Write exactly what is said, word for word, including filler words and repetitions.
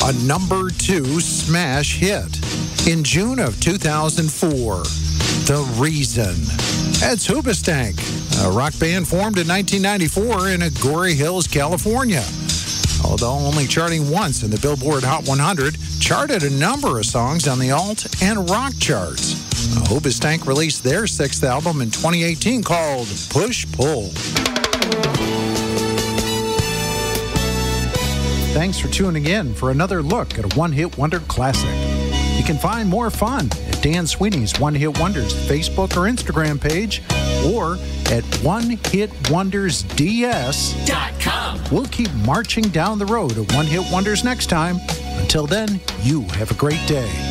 a number two smash hit. In June of two thousand four, The Reason. It's Hoobastank, a rock band formed in nineteen ninety-four in Agoura Hills, California. Although only charting once in the Billboard Hot one hundred, charted a number of songs on the alt and rock charts. Hoobastank released their sixth album in twenty eighteen called Push Pull. Thanks for tuning in for another look at a one-hit wonder classic. You can find more fun at Dan Sweeney's One Hit Wonders Facebook or Instagram page, or at one hit wonders d s dot com. We'll keep marching down the road of One Hit Wonders next time. Until then, you have a great day.